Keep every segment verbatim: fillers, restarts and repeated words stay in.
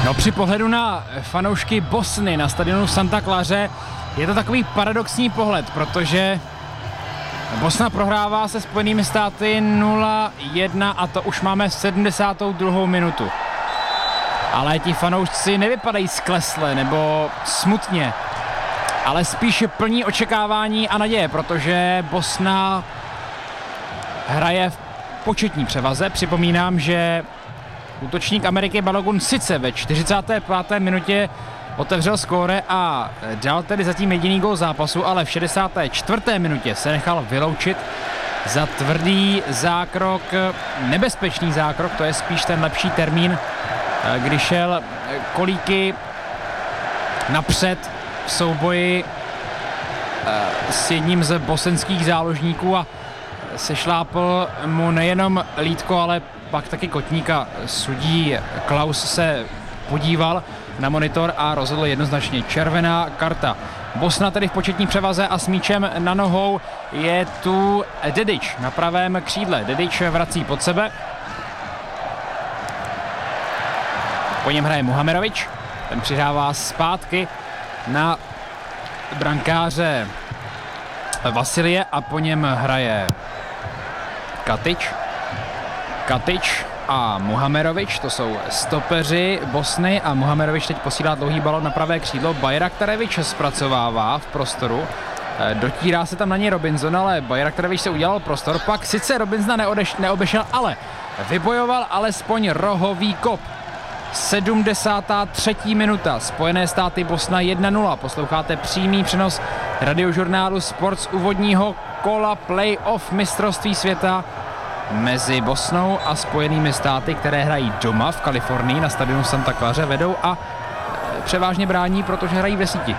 No, při pohledu na fanoušky Bosny na stadionu v Santa Claře je to takový paradoxní pohled, protože Bosna prohrává se Spojenými státy nula jedna a to už máme sedmdesátou druhou minutu. Ale ti fanoušci nevypadají sklesle nebo smutně, ale spíše plní očekávání a naděje, protože Bosna hraje v početní převaze. Připomínám, že útočník Ameriky Balogun sice ve čtyřicáté páté minutě otevřel skóre a dal tedy zatím jediný gól zápasu, ale v šedesáté čtvrté minutě se nechal vyloučit za tvrdý zákrok, nebezpečný zákrok, to je spíš ten lepší termín, kdy šel kolíky napřed v souboji s jedním z bosenských záložníků a sešlápl mu nejenom lítko, ale pak taky kotníka. Sudí Klaus se podíval na monitor a rozhodl jednoznačně červená karta. Bosna tedy v početní převaze a s míčem na nohou je tu Dedič na pravém křídle. Dedič vrací pod sebe. Po něm hraje Muhamerovič. Ten přihrává zpátky na brankáře Vasilie a po něm hraje Katič. Katič a Muhamerovič, to jsou stopeři Bosny a Muhamerovič teď posílá dlouhý balon na pravé křídlo. Bajraktarevič zpracovává v prostoru. Dotírá se tam na něj Robinson, ale Bajraktarevič se udělal prostor. Pak sice Robinsona neodeš, neobešel, ale vybojoval alespoň rohový kop. sedmdesátá třetí minuta. Spojené státy Bosna jedna nula. Posloucháte přímý přenos radiožurnálu Sport z úvodního kola playoff mistrovství světa mezi Bosnou a Spojenými státy, které hrají doma v Kalifornii na stadionu Santa Claře, vedou a převážně brání, protože hrají ve síti.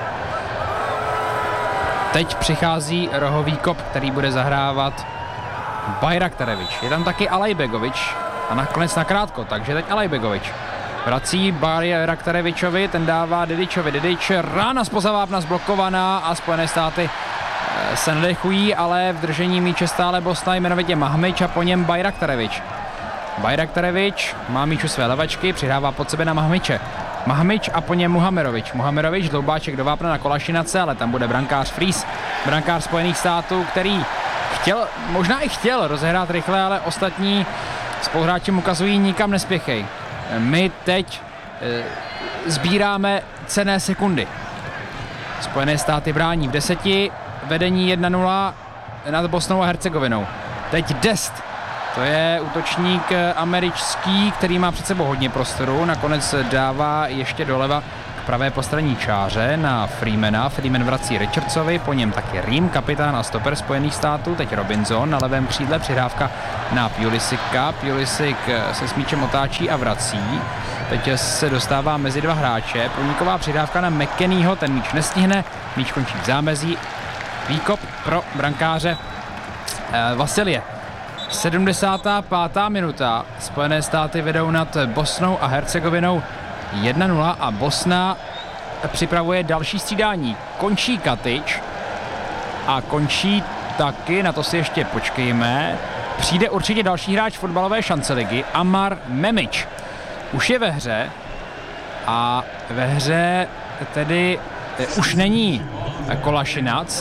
Teď přichází rohový kop, který bude zahrávat Bajraktarevič. Je tam taky Alajbegovič a nakonec nakrátko, takže teď Alajbegovič. Vrací Bajraktarevičovi, ten dává Dedičovi. Dedič, rána zpoza vápna zblokovaná a Spojené státy se nedechují, ale v držení míče stále Bosna, jmenovitě Mahmič a po něm Bajraktarevič. Bajraktarevič má míč u své levačky, přihrává pod sebe na Mahmiče. Mahmič a po něm Muhamerovič. Muhamerovič, dloubáček do vápna na Kolašinace, ale tam bude brankář Fries, brankář Spojených států, který chtěl, možná i chtěl rozehrát rychle, ale ostatní spoluhráči mu ukazují, nikam nespěchej. My teď e, sbíráme cenné sekundy. Spojené státy brání v deseti, vedení jedna nula nad Bosnou a Hercegovinou. Teď Dest, to je útočník americký, který má před sebou hodně prostoru, nakonec dává ještě doleva k pravé postraní čáře na Freemana. Freeman vrací Richardsovi, po něm taky Rím, kapitán a stoper Spojených států, teď Robinson na levém křídle, přihrávka na Pulisicka. Pulisic se s míčem otáčí a vrací. Teď se dostává mezi dva hráče, průniková přihrávka na McKennieho, ten míč nestihne, míč končí v zámezí. Výkop pro brankáře eh, Vasilie. sedmdesátá pátá minuta. Spojené státy vedou nad Bosnou a Hercegovinou jedna nula a Bosna připravuje další střídání. Končí Katič a končí taky, na to si ještě počkejme, přijde určitě další hráč fotbalové šance ligy, Amar Memič. Už je ve hře a ve hře tedy eh, už není Kolašinac.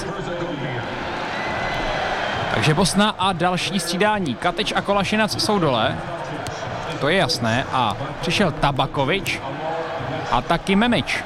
Takže Bosna a další střídání. Katič a Kolašinac jsou dole, to je jasné, a přišel Tabakovič a taky Memič.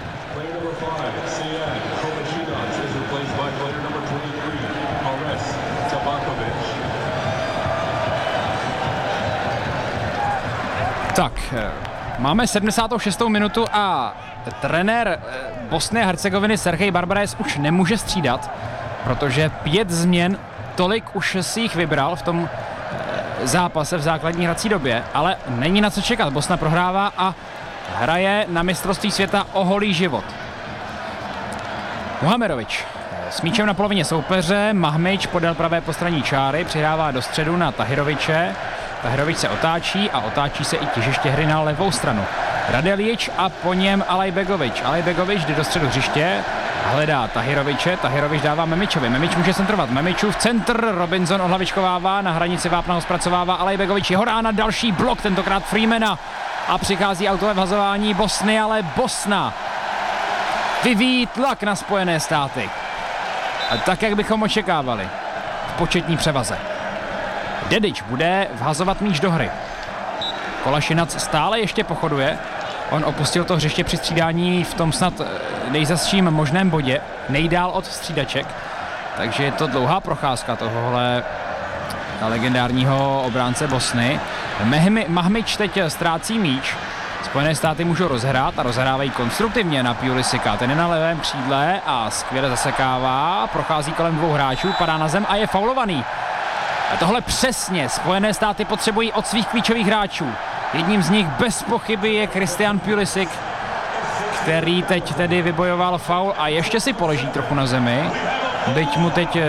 Tak, máme sedmdesátou šestou minutu a trenér Bosny a Hercegoviny Sergej Barbarez už nemůže střídat, protože pět změn, tolik už si jich vybral v tom zápase v základní hrací době, ale není na co čekat. Bosna prohrává a hraje na mistrovství světa o holý život. Muhamerovič s míčem na polovině soupeře, Mahmič podél pravé postraní čáry, přihrává do středu na Tahiroviče. Tahirovič se otáčí a otáčí se i těžiště hry na levou stranu. Radeljič a po něm Alajbegovič. Alajbegovič jde do středu hřiště, hledá Tahiroviče, Tahirovič dává Memičovi. Memič může centrovat, Memičův centr, Robinson ohlavičkovává, na hranici vápna ho zpracovává Alajbegovič, jeho rána, další blok, tentokrát Freemana. a přichází autové vhazování Bosny, ale Bosna vyvíjí tlak na Spojené státy. A tak, jak bychom očekávali, v početní převaze. Dedič bude vhazovat míč do hry. Kolašinac stále ještě pochoduje. On opustil to hřiště při střídání v tom snad nejzazším možném bodě, nejdál od střídaček. Takže je to dlouhá procházka tohohle legendárního obránce Bosny. Mahmič teď ztrácí míč. Spojené státy můžou rozhrát a rozhrávají konstruktivně na Pulisika. Ten je na levém křídle a skvěle zasekává. Prochází kolem dvou hráčů, padá na zem a je faulovaný. A tohle přesně Spojené státy potřebují od svých klíčových hráčů. Jedním z nich bez pochyby je Christian Pulisic, který teď tedy vybojoval faul a ještě si poleží trochu na zemi. Byť mu teď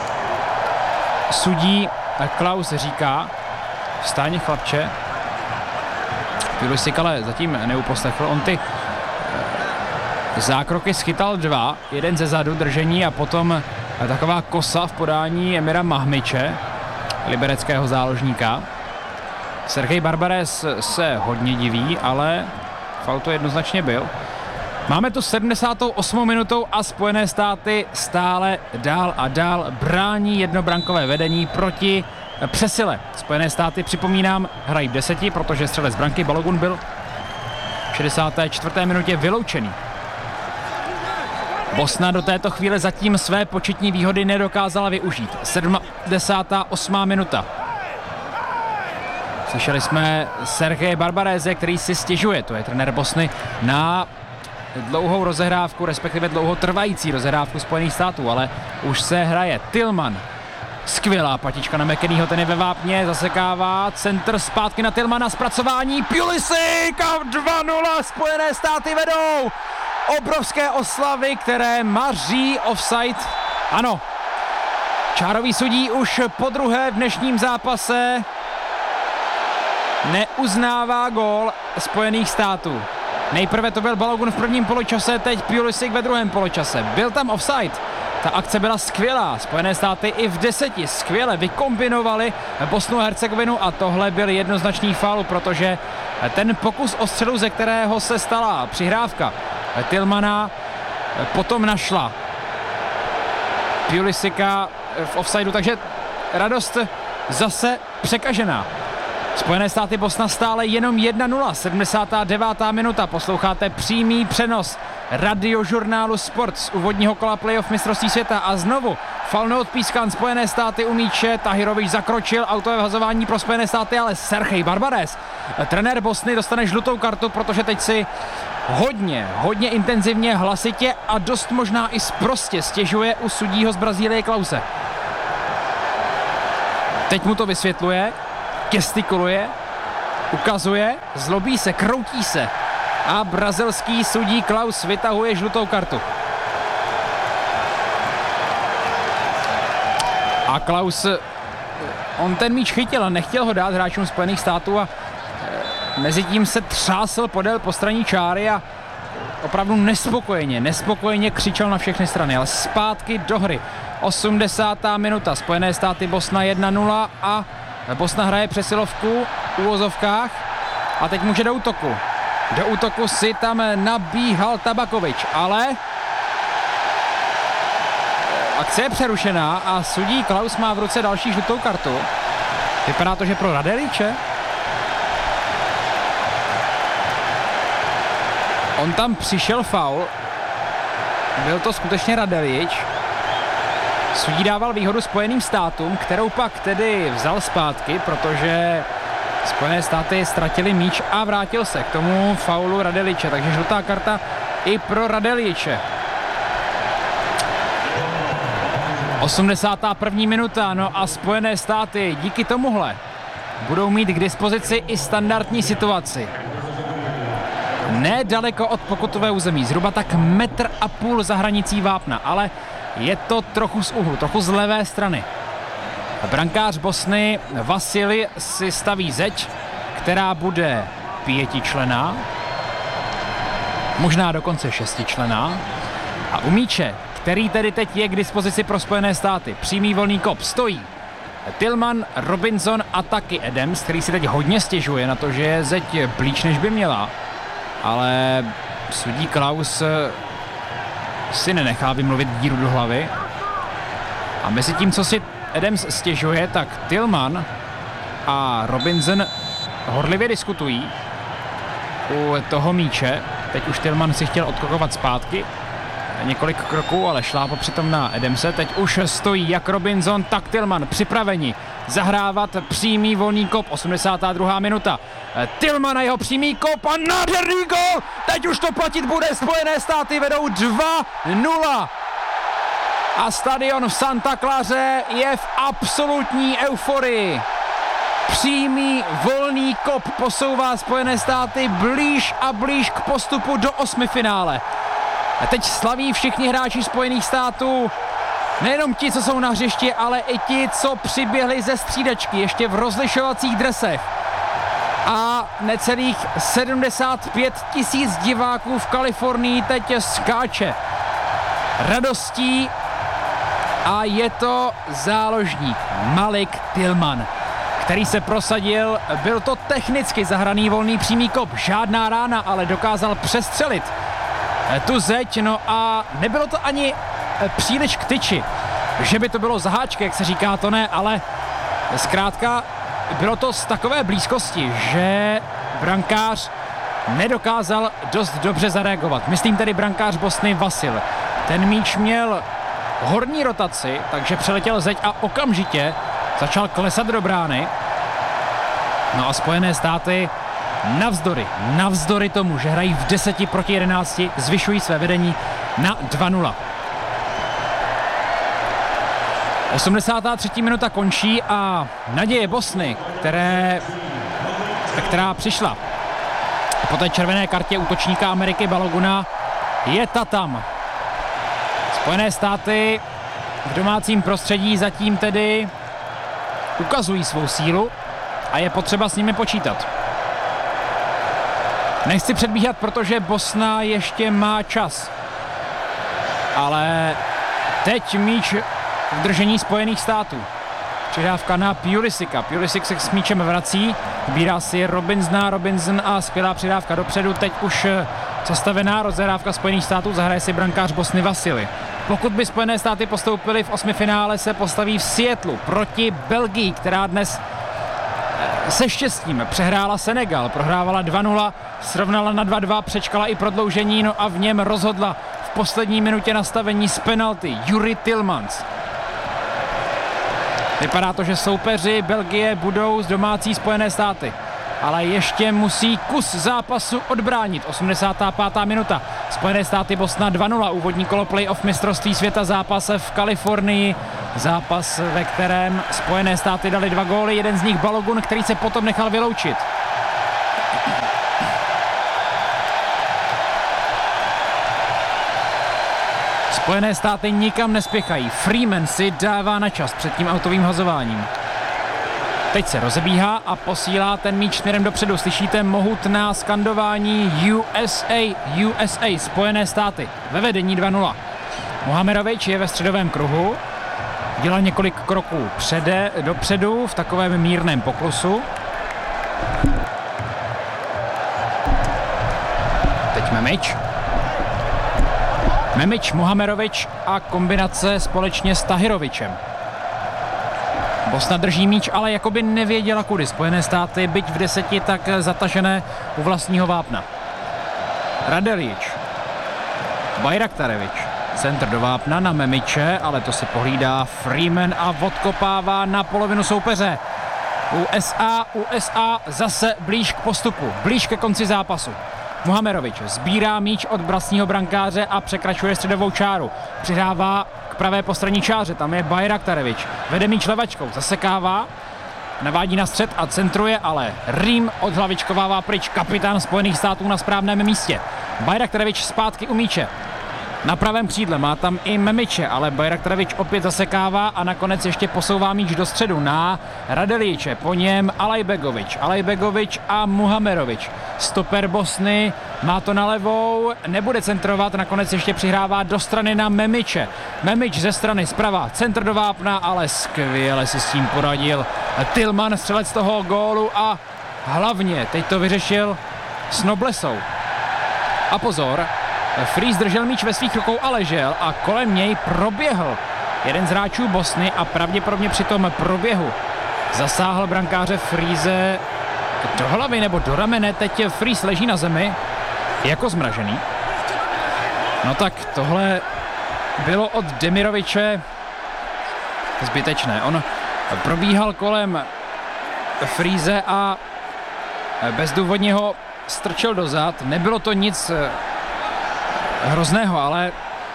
sudí Klaus říká: vstáň, chlapče. Pulisic ale zatím neuposlechl. On ty zákroky schytal dva, jeden ze zadu držení a potom taková kosa v podání Emira Mahmiče, libereckého záložníka. Sergej Barbares se hodně diví, ale faul to jednoznačně byl. Máme tu sedmdesátou osmou minutou a Spojené státy stále dál a dál brání jednobrankové vedení proti přesile. Spojené státy, připomínám, hrají v deseti, protože střelec branky Balogun byl v šedesáté čtvrté minutě vyloučený. Bosna do této chvíle zatím své početní výhody nedokázala využít. sedmdesátá osmá minuta. Slyšeli jsme Sergeje Barbarese, který si stěžuje, to je trenér Bosny, na dlouhou rozehrávku, respektive dlouho trvající rozehrávku Spojených států, ale už se hraje. Tillman. Skvělá patička na McKennieho, ten je ve vápně, zasekává, centr zpátky na Tillmana, zpracování, Pulisic a dva nula, Spojené státy vedou. Obrovské oslavy, které maří offside. Ano, čárový sudí už po druhé v dnešním zápase neuznává gól Spojených států. Nejprve to byl Balogun v prvním poločase, teď Pulisic ve druhém poločase. Byl tam offside. Ta akce byla skvělá. Spojené státy i v deseti skvěle vykombinovali Bosnu a Hercegovinu a tohle byl jednoznačný faul, protože ten pokus o střelu, ze kterého se stala přihrávka Tillmana, potom našla Pulisika v offsideu, takže radost zase překažená. Spojené státy Bosna stále jenom jedna nula, sedmdesátá devátá minuta, posloucháte přímý přenos radiožurnálu Sport z úvodního kola playoff mistrovství světa a znovu faul neodpískán, Spojené státy u míče, Tahirovič zakročil, autové vhazování pro Spojené státy, ale Sergej Barbares, trenér Bosny, dostane žlutou kartu, protože teď si hodně, hodně intenzivně, hlasitě a dost možná i sprostě stěžuje u sudího z Brazílie Klause. Teď mu to vysvětluje, gestikuluje, ukazuje, zlobí se, kroutí se a brazilský sudí Klaus vytahuje žlutou kartu. A Klaus, on ten míč chytil a nechtěl ho dát hráčům Spojených států a mezitím se třásl podél postranní čáry a opravdu nespokojeně, nespokojeně křičel na všechny strany, ale zpátky do hry. osmdesátá minuta, Spojené státy Bosna jedna nula a Bosna hraje přesilovku v úvozovkách a teď může do útoku. Do útoku si tam nabíhal Tabakovič, ale akce je přerušená a sudí Klaus má v ruce další žlutou kartu. Vypadá to, že pro Radeliče. On tam přišel faul, byl to skutečně Radelič. Sudí dával výhodu Spojeným státům, kterou pak tedy vzal zpátky, protože Spojené státy ztratili míč a vrátil se k tomu faulu Radeliče, takže žlutá karta i pro Radeliče. osmdesátá první minuta, no a Spojené státy díky tomuhle budou mít k dispozici i standardní situaci. Nedaleko od pokutové území, zhruba tak metr a půl za hranicí vápna, ale je to trochu z úhlu, trochu z levé strany. Brankář Bosny Vasili si staví zeď, která bude pětičlenná, možná dokonce šestičlenná. A u míče, který tedy teď je k dispozici pro Spojené státy, přímý volný kop, stojí Tillman, Robinson a taky Adams, který si teď hodně stěžuje na to, že je zeď blíž, než by měla. Ale sudí Klaus si nenechá vymluvit díru do hlavy. A mezi tím, co si Adams stěžuje, tak Tillman a Robinson horlivě diskutují u toho míče. Teď už Tillman si chtěl odkrokovat zpátky. Několik kroků, ale šlápl přitom na Adamse. Teď už stojí jak Robinson, tak Tillman připraveni zahrávat přímý volný kop. osmdesátá druhá minuta. Tillman a jeho přímý kop a nádherný gol! Teď už to platit bude. Spojené státy vedou dva nula. A stadion v Santa Claře je v absolutní euforii. Přímý volný kop posouvá Spojené státy blíž a blíž k postupu do osmifinále. A teď slaví všichni hráči Spojených států, nejenom ti, co jsou na hřišti, ale i ti, co přiběhli ze střídačky, ještě v rozlišovacích dresech. A necelých sedmdesát pět tisíc diváků v Kalifornii teď skáče radostí a je to záložník Malik Tillman, který se prosadil. Byl to technicky zahraný volný přímý kop, žádná rána, ale dokázal přestřelit tu zeď, no a nebylo to ani příliš k tyči, že by to bylo za háčky, jak se říká, to ne, ale zkrátka bylo to z takové blízkosti, že brankář nedokázal dost dobře zareagovat. Myslím tedy brankář Bosny Vasil. Ten míč měl horní rotaci, takže přeletěl zeď a okamžitě začal klesat do brány. No a Spojené státy Navzdory, navzdory tomu, že hrají v deseti proti jedenácti, zvyšují své vedení na dva nula. osmdesátá třetí minuta končí a naděje Bosny, které, která přišla po té červené kartě útočníka Ameriky Baloguna, je ta tam. Spojené státy v domácím prostředí zatím tedy ukazují svou sílu a je potřeba s nimi počítat. Nechci předbíhat, protože Bosna ještě má čas. Ale teď míč v držení Spojených států. Přihrávka na Pulisika. Pulisik se s míčem vrací. Bírá si Robinsona, Robinson a skvělá přidávka dopředu. Teď už zastavená rozehrávka Spojených států. Zahraje si brankář Bosny Vasily. Pokud by Spojené státy postoupily v osmifinále, se postaví v Seattlu proti Belgii, která dnes se štěstím přehrála Senegal, prohrávala dva nula, srovnala na dva dva, přečkala i prodloužení, no a v něm rozhodla v poslední minutě nastavení z penalty Juri Tillmans. Vypadá to, že soupeři Belgie budou z domácí Spojené státy, ale ještě musí kus zápasu odbránit. osmdesátá pátá minuta. Spojené státy Bosna dva nula, úvodní kolo playoff mistrovství světa, zápas v Kalifornii. Zápas, ve kterém Spojené státy dali dva góly, jeden z nich Balogun, který se potom nechal vyloučit. Spojené státy nikam nespěchají. Freeman si dává na čas před tím autovým hazováním. Teď se rozebíhá a posílá ten míč směrem dopředu. Slyšíte mohutná skandování U S A, U S A, Spojené státy ve vedení dva nula. Muhamerovič je ve středovém kruhu. Dělá několik kroků přede, dopředu v takovém mírném poklusu. Teď Memič. Memič, Muhamerovič a kombinace společně s Tahirovičem. Bosna drží míč, ale jakoby nevěděla kudy. Spojené státy, byť v deseti, tak zatažené u vlastního vápna. Radelič. Bajraktarevič. Centr do vápna na Memiče, ale to si pohlídá Freeman a odkopává na polovinu soupeře. U S A, U S A zase blíž k postupu, blíž ke konci zápasu. Muhamerovič sbírá míč od vlastního brankáře a překračuje středovou čáru. Přihrává k pravé postraní čáře, tam je Bajraktarevič. Vede míč levačkou, zasekává, navádí na střed a centruje, ale Rým odhlavičkovává pryč. Kapitán Spojených států na správném místě. Bajraktarevič zpátky u míče. Na pravém křídle má tam i Memiče, ale Bajraktarevič opět zasekává a nakonec ještě posouvá míč do středu na Radeliče. Po něm Alajbegovič, Alajbegovič a Muhamerovič. Stoper Bosny má to na levou, nebude centrovat, nakonec ještě přihrává do strany na Memiče. Memič ze strany zprava, centr do vápna, ale skvěle si s tím poradil Tillman, střelec toho gólu a hlavně teď to vyřešil s noblesou. A pozor, Freeze držel míč ve svých rukou a ležel a kolem něj proběhl jeden z hráčů Bosny a pravděpodobně při tom proběhu zasáhl brankáře Freeze do hlavy nebo do ramene. Teď Freeze leží na zemi jako zmražený. No tak tohle bylo od Demiroviče zbytečné. On probíhal kolem Freeze a bezdůvodně ho strčil dozad. Nebylo to nic hrozného, ale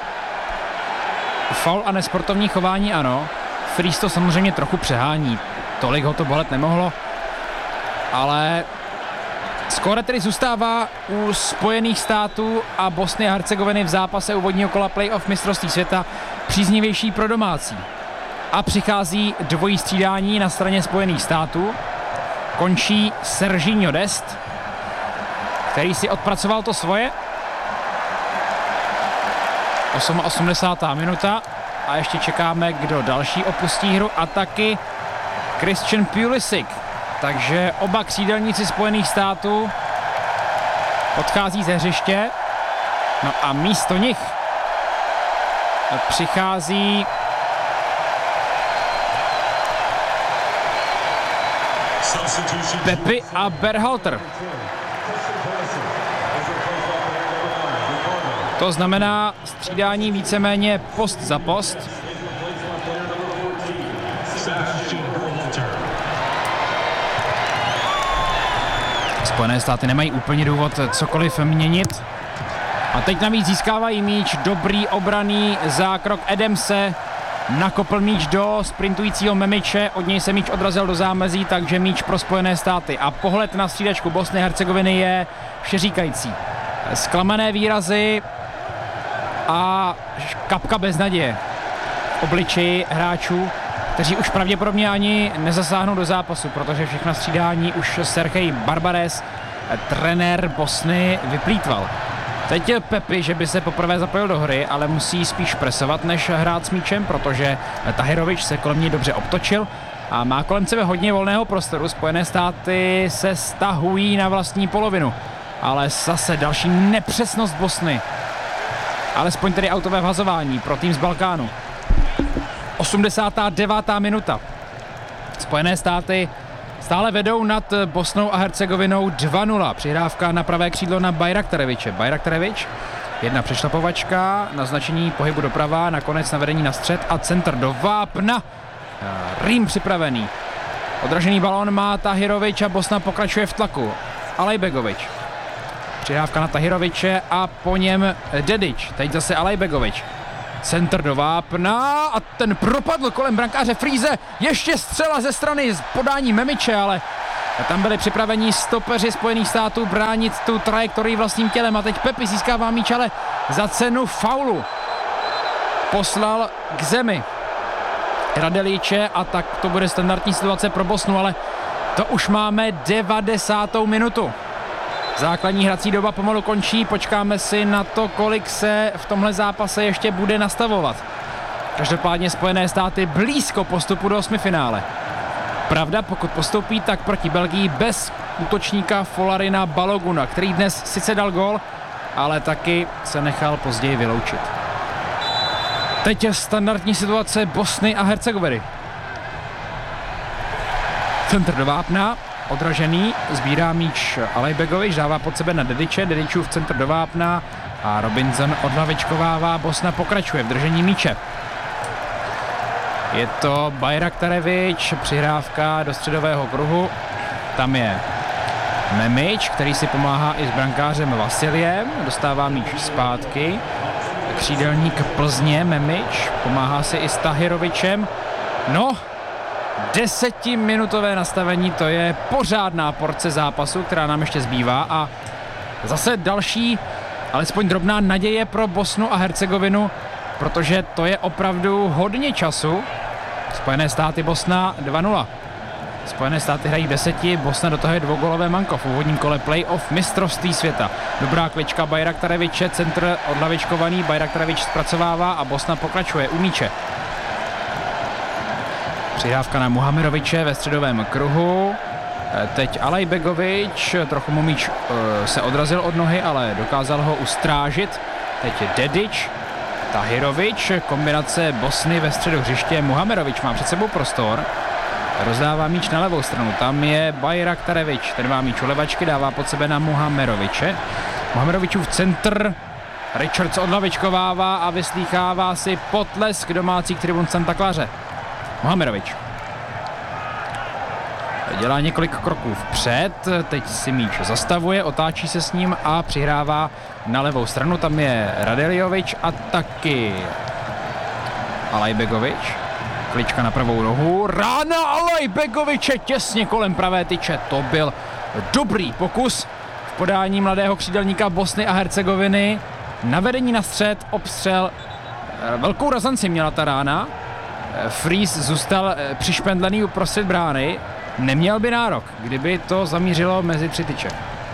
faul a nesportovní chování ano. Freeze to samozřejmě trochu přehání. Tolik ho to bolet nemohlo. Ale skóre tedy zůstává u Spojených států a Bosny a Hercegoviny v zápase úvodního kola playoff mistrovství světa příznivější pro domácí. A přichází dvojí střídání na straně Spojených států. Končí Serginho Dest, který si odpracoval to svoje. osmdesátá osmá minuta a ještě čekáme, kdo další opustí hru a taky Christian Pulisic. Takže oba křídelníci Spojených států odchází ze hřiště. No a místo nich přichází Pepi a Berhalter. To znamená střídání víceméně post za post. Spojené státy nemají úplně důvod cokoliv měnit. A teď navíc získávají míč, dobrý obranný zákrok Adamse. Nakopl míč do sprintujícího Memiče, od něj se míč odrazil do zámezí, takže míč pro Spojené státy. A pohled na střídačku Bosny a Hercegoviny je všeříkající. Zklamané výrazy a kapka beznaděje v obličeji hráčů, kteří už pravděpodobně ani nezasáhnou do zápasu, protože všechna střídání už Sergej Barbares, trenér Bosny, vyplýtval. Teď je Pepi, že by se poprvé zapojil do hry, ale musí spíš presovat, než hrát s míčem, protože Tahirovič se kolem něj dobře obtočil a má kolem sebe hodně volného prostoru. Spojené státy se stahují na vlastní polovinu, ale zase další nepřesnost Bosny. Alespoň tedy autové vhazování pro tým z Balkánu. osmdesátá devátá minuta. Spojené státy stále vedou nad Bosnou a Hercegovinou dva nula. Přihrávka na pravé křídlo na Bajraktareviče. Bajraktarevič, jedna přešlapovačka, naznačení pohybu doprava, nakonec navedení na střed a centr do vápna. Rým připravený. Odražený balón má Tahirovič a Bosna pokračuje v tlaku. Alajbegovič. Přihrávka na Tahiroviče a po něm Dedič. Teď zase Alajbegovič. Centr do vápna a ten propadl kolem brankáře Freeze. Ještě střela ze strany z podání Memiče, ale tam byli připraveni stopeři Spojených států bránit tu trajektorii vlastním tělem a teď Pepi získává míč, ale za cenu faulu poslal k zemi Radeliče a tak to bude standardní situace pro Bosnu, ale to už máme devadesátou minutu. Základní hrací doba pomalu končí, počkáme si na to, kolik se v tomhle zápase ještě bude nastavovat. Každopádně Spojené státy blízko postupu do osmifinále. Pravda, pokud postoupí, tak proti Belgii bez útočníka Folarina Baloguna, který dnes sice dal gól, ale taky se nechal později vyloučit. Teď je standardní situace Bosny a Hercegoviny. Centr do vápna. Odražený, sbírá míč Alajbegovič, dává pod sebe na Dediče, Dedičův centr do vápna a Robinson odhlavičkovává, Bosna pokračuje v držení míče. Je to Bajraktarevič, přihrávka do středového kruhu, tam je Memič, který si pomáhá i s brankářem Vasiljem, dostává míč zpátky, křídelník Plzně Memič, pomáhá si i s Tahirovičem, no, desetiminutové nastavení, to je pořádná porce zápasu, která nám ještě zbývá a zase další alespoň drobná naděje pro Bosnu a Hercegovinu, protože to je opravdu hodně času. Spojené státy Bosna dva nula. Spojené státy hrají v deseti, Bosna dotahuje dvougólové manko v úvodním kole playoff mistrovství světa. Dobrá klička Bajraktareviče, centr odlavičkovaný, Bajraktarevič zpracovává a Bosna pokračuje u míče. Přihrávka na Muhameroviče ve středovém kruhu. Teď Alajbegovič, trochu mu míč uh, se odrazil od nohy, ale dokázal ho ustrážit. Teď Dedič, Tahirovič, kombinace Bosny ve středu hřiště. Muhamerovič má před sebou prostor. Rozdává míč na levou stranu, tam je Bajraktarevič, ten má míč u levačky, dává pod sebe na Muhameroviče. Muhamerovičův centr, Richards odlavičkovává a vyslýchává si potlesk domácích tribun Santa Claře. Muhamerovič dělá několik kroků vpřed, teď si míč zastavuje, otáčí se s ním a přihrává na levou stranu, tam je Radeljovič a taky Alajbegovič. Klička na pravou nohu, rána Alajbegoviče těsně kolem pravé tyče, to byl dobrý pokus v podání mladého křídelníka Bosny a Hercegoviny. Navedení na střed, obstřel, velkou razanci měla ta rána. Fries zůstal přišpendlený uprostřed brány, neměl by nárok, kdyby to zamířilo mezi tři tyče.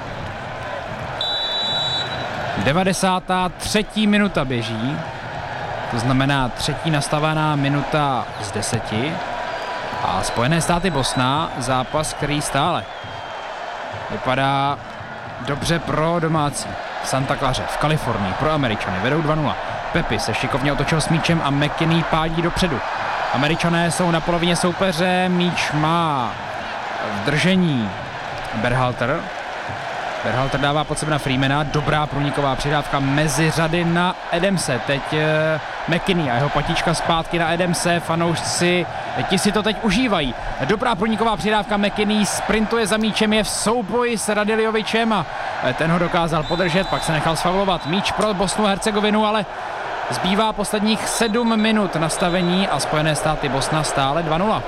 devadesátá třetí minuta běží, to znamená třetí nastavená minuta z deseti a Spojené státy Bosna, zápas, který stále vypadá dobře pro domácí. V Santa Claře, v Kalifornii, pro Američany, vedou dva nula. Pepi se šikovně otočil s míčem a McKinney pádí dopředu. Američané jsou na polovině soupeře, míč má v držení Berhalter. Berhalter dává pod sebe na Freemana, dobrá průniková přidávka mezi řady na Adamse. Teď eh, McKinney a jeho patička zpátky na Adamse, fanoušci, ti si to teď užívají. Dobrá průniková přidávka, McKinney sprintuje za míčem, je v souboji s Radeljovičem a ten ho dokázal podržet, pak se nechal sfaulovat. Míč pro Bosnu a Hercegovinu, ale zbývá posledních sedm minut nastavení a Spojené státy Bosna stále dva nula.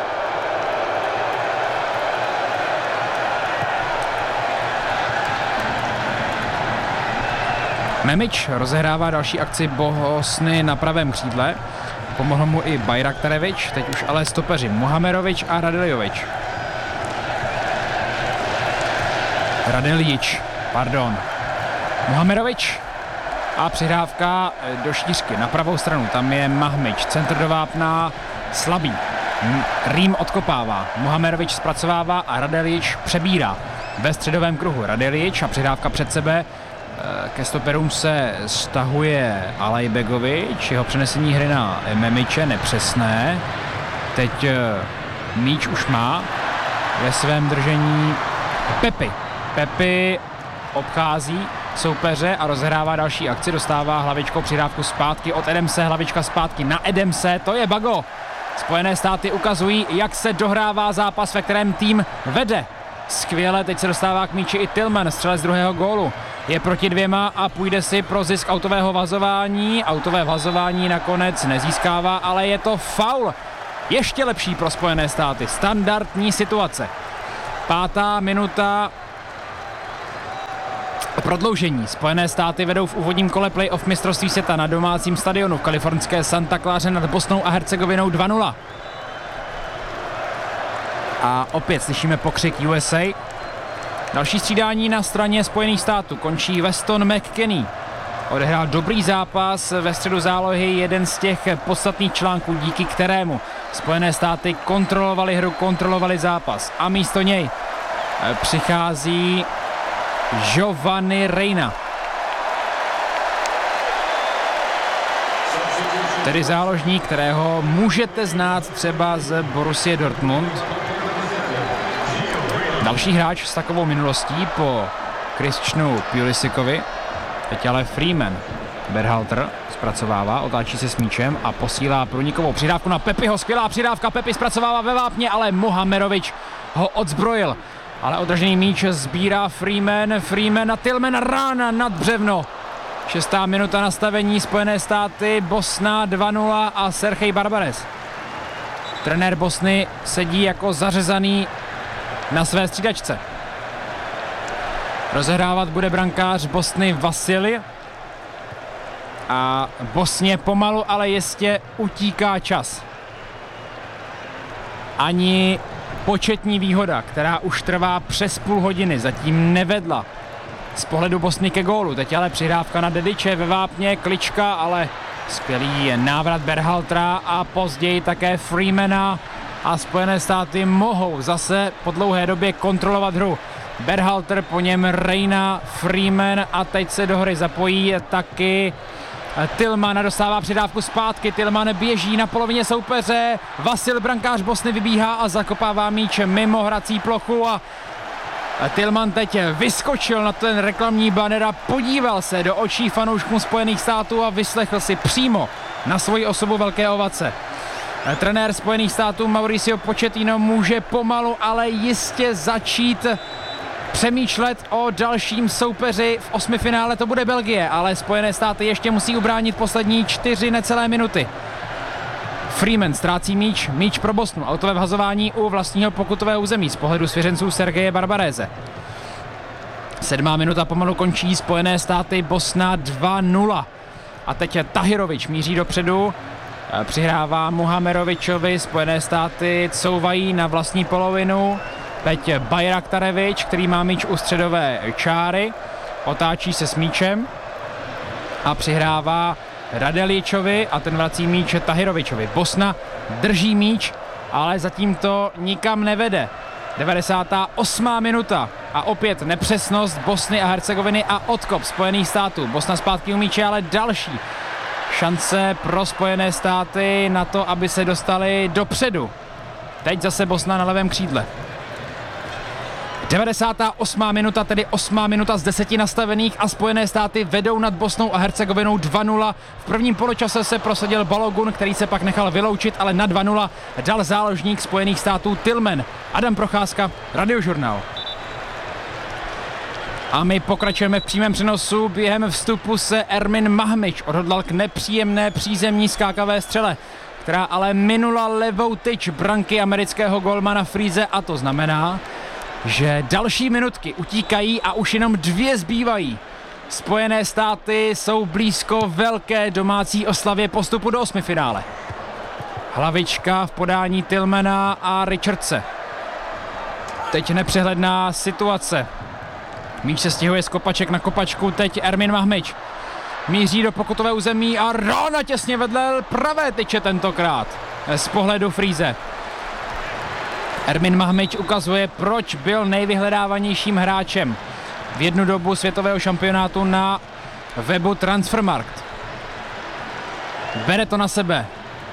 Memič rozehrává další akci Bosny na pravém křídle. Pomohl mu i Bajraktarevič, teď už ale stopeři Muhamerovič a Radeljovič. Radeljič, pardon. Muhamerovič a přihrávka do šířky na pravou stranu. Tam je Mahmič, centr do vápna, slabý. Rým odkopává, Muhamerovič zpracovává a Radeljič přebírá. Ve středovém kruhu Radeljič a přihrávka před sebe. Ke stoperům se stahuje Alajbegovič, jeho přenesení hry na Memiče nepřesné. Teď míč už má ve svém držení Pepi. Pepi obchází soupeře a rozehrává další akci, dostává hlavičkou přihrávku zpátky od Adamse, hlavička zpátky na Adamse, to je Bago. Spojené státy ukazují, jak se dohrává zápas, ve kterém tým vede. Skvěle, teď se dostává k míči i Tillman, střelec druhého gólu. Je proti dvěma a půjde si pro zisk autového vazování. Autové vazování nakonec nezískává, ale je to faul. Ještě lepší pro Spojené státy. Standardní situace. Pátá minuta prodloužení. Spojené státy vedou v úvodním kole playoff mistrovství světa na domácím stadionu v kalifornské Santa Claře nad Bosnou a Hercegovinou dva nula. A opět slyšíme pokřik U S A. Další střídání na straně Spojených států. Končí Weston McKinney. Odehrál dobrý zápas ve středu zálohy, jeden z těch podstatných článků, díky kterému Spojené státy kontrolovali hru, kontrolovali zápas. A místo něj přichází Giovanni Reyna. Tedy záložník, kterého můžete znát třeba z Borussie Dortmund. Další hráč s takovou minulostí po Christianu Pulisikovi. Teď ale Freeman. Berhalter zpracovává, otáčí se s míčem a posílá průnikovou přidávku na Pepiho. Skvělá přidávka, Pepi zpracovává ve vápně, ale Muhamerovič ho odzbrojil. Ale odražený míč sbírá Freeman. Freeman a Tillman, rána nad břevno. Šestá minuta nastavení, Spojené státy, Bosna dva nula a Sergej Barbares. Trenér Bosny sedí jako zařezaný na své střídačce. Rozehrávat bude brankář Bosny Vasily. A Bosně pomalu, ale jistě utíká čas. Ani početní výhoda, která už trvá přes půl hodiny, zatím nevedla z pohledu Bosny ke gólu. Teď ale přihrávka na Dediče ve vápně, klička, ale skvělý návrat Berhaltera a později také Freemana a Spojené státy mohou zase po dlouhé době kontrolovat hru. Berhalter, po něm Reina, Freeman a teď se do hry zapojí taky Tillman, dostává přidávku zpátky, Tillman běží na polovině soupeře, Vasil, brankář Bosny, vybíhá a zakopává míč mimo hrací plochu a Tillman teď vyskočil na ten reklamní banner a podíval se do očí fanouškům Spojených států a vyslechl si přímo na svoji osobu velké ovace. Trenér Spojených států Mauricio Pochettino může pomalu, ale jistě začít přemýšlet o dalším soupeři. V osmifinále to bude Belgie, ale Spojené státy ještě musí ubránit poslední čtyři necelé minuty. Freeman ztrácí míč, míč pro Bosnu, autové vhazování u vlastního pokutového území z pohledu svěřenců Sergeje Barbaréze. Sedmá minuta pomalu končí, Spojené státy, Bosna dva nula. A teď Tahirovič míří dopředu, přihrává Muhamerovičovi, Spojené státy couvají na vlastní polovinu. Teď Bajraktarevič, který má míč u středové čáry, otáčí se s míčem a přihrává Radeličovi a ten vrací míč Tahirovičovi. Bosna drží míč, ale zatím to nikam nevede. devadesátá osmá minuta a opět nepřesnost Bosny a Hercegoviny a odkop Spojených států. Bosna zpátky u míče, ale další šance pro Spojené státy na to, aby se dostali dopředu. Teď zase Bosna na levém křídle. devadesátá osmá minuta, tedy osmá minuta z deseti nastavených a Spojené státy vedou nad Bosnou a Hercegovinou dva nula. V prvním poločase se prosadil Balogun, který se pak nechal vyloučit, ale na dva nula dal záložník Spojených států Tillman. Adam Procházka, Radiožurnál. A my pokračujeme v přímém přenosu. Během vstupu se Ermin Mahmič odhodlal k nepříjemné přízemní skákavé střele, která ale minula levou tyč branky amerického golmana Freeze, a to znamená, že další minutky utíkají a už jenom dvě zbývají. Spojené státy jsou blízko velké domácí oslavě postupu do osmifinále. Hlavička v podání Tillmana a Richardse. Teď nepřehledná situace. Míč se stěhuje z kopaček na kopačku, teď Ermin Mahmič. Míří do pokutové území a rána těsně vedle pravé tyče tentokrát z pohledu Freeze. Ermin Mahmič ukazuje, proč byl nejvyhledávanějším hráčem v jednu dobu světového šampionátu na webu Transfermarkt. Bere to na sebe.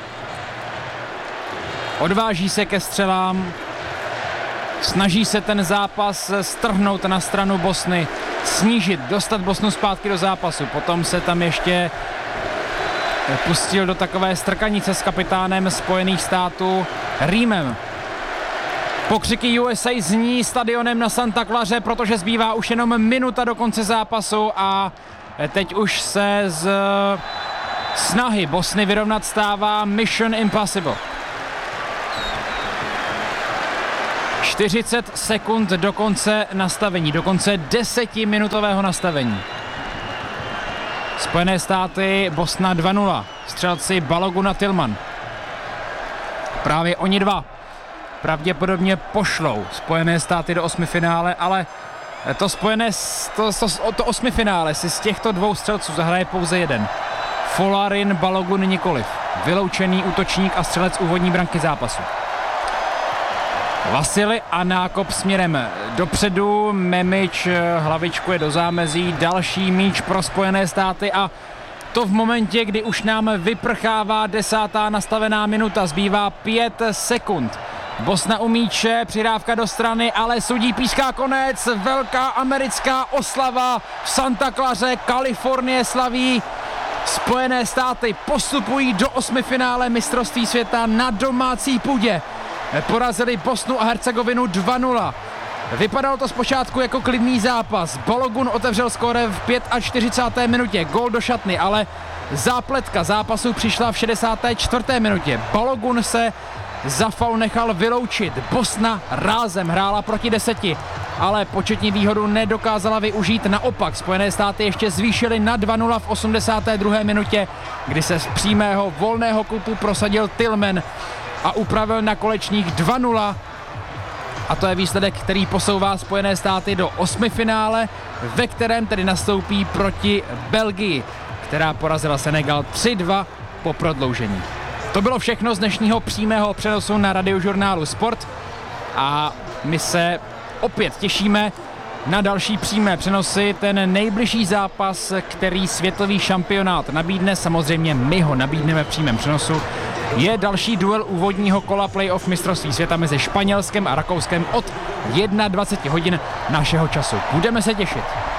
Odváží se ke střelám. Snaží se ten zápas strhnout na stranu Bosny, snížit, dostat Bosnu zpátky do zápasu. Potom se tam ještě pustil do takové strkanice s kapitánem Spojených států Reemem. Pokřiky U S A zní stadionem na Santa Claře, protože zbývá už jenom minuta do konce zápasu a teď už se z snahy Bosny vyrovnat stává Mission Impossible. čtyřicet sekund do konce nastavení, do konce desetiminutového nastavení. Spojené státy, Bosna dva nula. Střelci Balogun a Tillman. Právě oni dva pravděpodobně pošlou Spojené státy do osmifinále, ale to spojené, to, to, to osmifinále si z těchto dvou střelců zahraje pouze jeden. Folarin, Balogun nikoliv. Vyloučený útočník a střelec úvodní branky zápasu. Vasily a nákop směrem dopředu, Memič hlavičkuje do zámezí, další míč pro Spojené státy a to v momentě, kdy už nám vyprchává desátá nastavená minuta, zbývá pět sekund. Bosna u míče, přidávka do strany, ale sudí píská konec, velká americká oslava v Santa Claře, Kalifornie slaví. Spojené státy postupují do osmifinále mistrovství světa na domácí půdě. Porazili Bosnu a Hercegovinu dva nula. Vypadalo to zpočátku jako klidný zápas. Balogun otevřel skóre v čtyřicáté páté minutě, gól do šatny, ale zápletka zápasu přišla v šedesáté čtvrté minutě. Balogun se za faul nechal vyloučit. Bosna rázem hrála proti deseti. ale početní výhodu nedokázala využít. Naopak Spojené státy ještě zvýšily na dva nula v osmdesáté druhé minutě, kdy se z přímého volného kupu prosadil Tillman a upravil na kolečních dva nula. A to je výsledek, který posouvá Spojené státy do osmifinále, ve kterém tedy nastoupí proti Belgii, která porazila Senegal tři dva po prodloužení. To bylo všechno z dnešního přímého přenosu na Radiožurnálu Sport a my se opět těšíme na další přímé přenosy. Ten nejbližší zápas, který světový šampionát nabídne, samozřejmě my ho nabídneme v přímém přenosu, je další duel úvodního kola playoff mistrovství světa mezi Španělskem a Rakouskem od dvacet jedna hodin našeho času. Budeme se těšit.